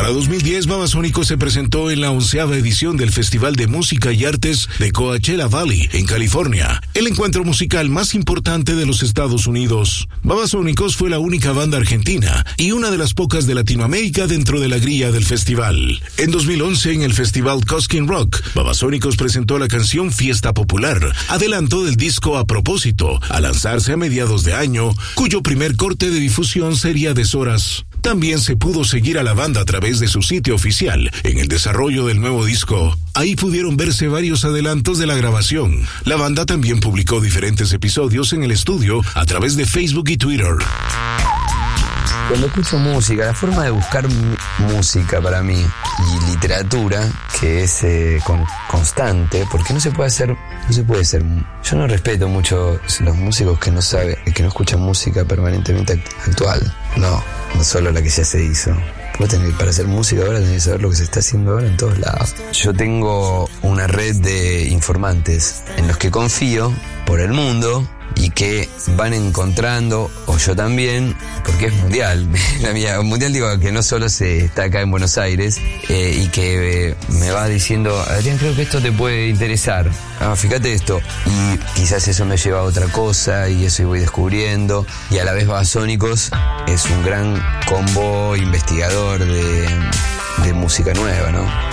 Para 2010, Babasónicos se presentó en la 11ª edición del Festival de Música y Artes de Coachella Valley, en California, el encuentro musical más importante de los Estados Unidos. Babasónicos fue la única banda argentina y una de las pocas de Latinoamérica dentro de la grilla del festival. En 2011, en el festival Cosquín Rock, Babasónicos presentó la canción Fiesta Popular, adelanto del disco A Propósito, a lanzarse a mediados de año, cuyo primer corte de difusión sería Deshoras. También se pudo seguir a la banda a través de su sitio oficial en el desarrollo del nuevo disco. Ahí pudieron verse varios adelantos de la grabación. La banda también publicó diferentes episodios en el estudio a través de Facebook y Twitter. Cuando escucho música, la forma de buscar música para mí y literatura, que es constante, porque no se puede ser. Yo no respeto mucho los músicos que no escuchan música permanentemente actual. No solo la que ya se hizo. Para hacer música ahora tenés que saber lo que se está haciendo ahora en todos lados. Yo tengo una red de informantes en los que confío por el mundo y que van encontrando, o yo también, porque es mundial. Mundial digo que no solo se está acá en Buenos Aires, y que me va diciendo, Adrián, creo que esto te puede interesar. Fíjate esto. Y quizás eso me lleva a otra cosa, y eso voy descubriendo. Y a la vez Babasónicos es un gran combo investigador de música nueva, ¿no?